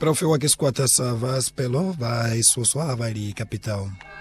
Para o feu aqui escuta-se vai pelo vai suaço vai capital.